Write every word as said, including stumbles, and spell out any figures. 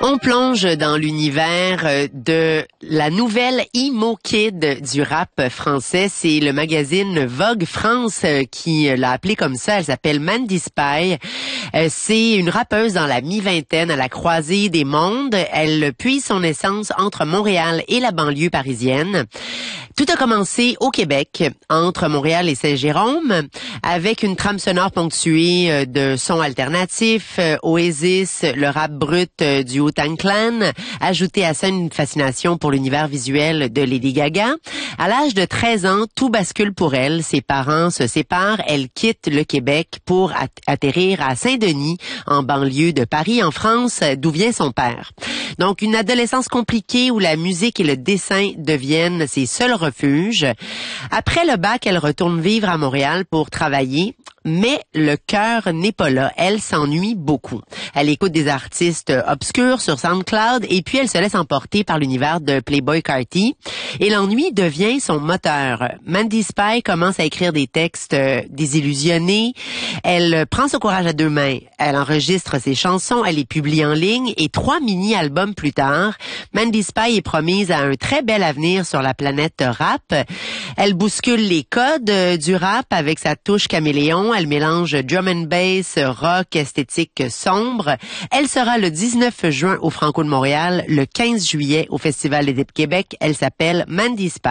On plonge dans l'univers de la nouvelle emo kid du rap français. C'est le magazine Vogue France qui l'a appelée comme ça. Elle s'appelle Mandy Spy. C'est une rappeuse dans la mi-vingtaine à la croisée des mondes. Elle puise son essence entre Montréal et la banlieue parisienne. Tout a commencé au Québec, entre Montréal et Saint-Jérôme, avec une trame sonore ponctuée de sons alternatifs, Oasis, le rap brut du Wu-Tang Clan, ajouté à ça une fascination pour l'univers visuel de Lady Gaga. À l'âge de treize ans, tout bascule pour elle. Ses parents se séparent. Elle quitte le Québec pour at- atterrir à Saint-Denis, en banlieue de Paris, en France, d'où vient son père. Donc, une adolescence compliquée où la musique et le dessin deviennent ses seuls refuges. Après le bac, elle retourne vivre à Montréal pour travailler, mais le cœur n'est pas là. Elle s'ennuie beaucoup. Elle écoute des artistes obscurs sur SoundCloud et puis elle se laisse emporter par l'univers de Playboi Carti. Et l'ennui devient son moteur. Mandy Spy commence à écrire des textes désillusionnés. Elle prend son courage à deux mains. Elle enregistre ses chansons, elle les publie en ligne et trois mini-albums plus tard, Mandy Spy est promise à un très bel avenir sur la planète rap. Elle bouscule les codes du rap avec sa touche caméléon. Elle mélange drum and bass, rock, esthétique sombre. Elle sera le dix-neuf juin au Franco de Montréal, le quinze juillet au Festival des Québec. Elle s'appelle Mandy Spy.